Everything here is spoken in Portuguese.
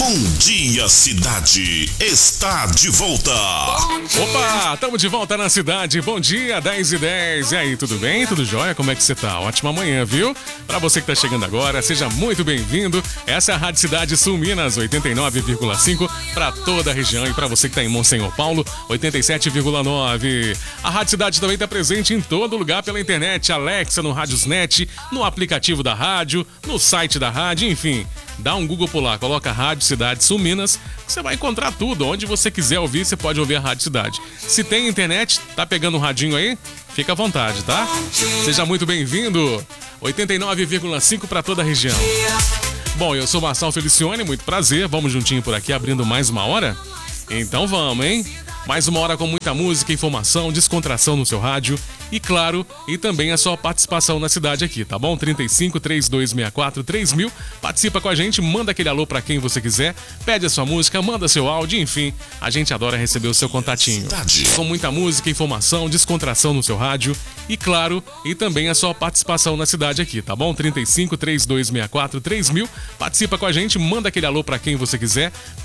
Bom Dia Cidade está de volta. Opa, estamos de volta na cidade. Bom dia, 10h10. E aí, tudo bem? Tudo jóia? Como é que você tá? Ótima manhã, viu? Pra você que tá chegando agora, seja muito bem-vindo. Essa é a Rádio Cidade Sul Minas, 89,5 para toda a região. E para você que tá em Monsenhor Paulo, 87,9. A Rádio Cidade também tá presente em todo lugar pela internet, Alexa, no Radiosnet, no aplicativo da rádio, no site da rádio, enfim. Dá um Google por lá, coloca Rádio Cidade Sul Minas, que você vai encontrar tudo. Onde você quiser ouvir, você pode ouvir a Rádio Cidade. Se tem internet, tá pegando um radinho aí? Fica à vontade, tá? Seja muito bem-vindo. 89,5 para toda a região. Bom, eu sou Marçal Felicione, muito prazer. Vamos juntinho por aqui, abrindo mais uma hora? Então vamos, hein? Mais uma hora com muita música, informação, descontração no seu rádio e, claro, e também a sua participação na cidade aqui, tá bom? 35 3264 3000. Participa com a gente, manda aquele alô pra quem você quiser, pede a sua música, manda seu áudio, enfim, a gente adora receber o seu contatinho. Com muita música, informação, descontração no seu rádio e, claro, e também a sua participação na cidade aqui, tá bom? 35 3264 3000. Participa com a gente, manda aquele alô pra quem você quiser.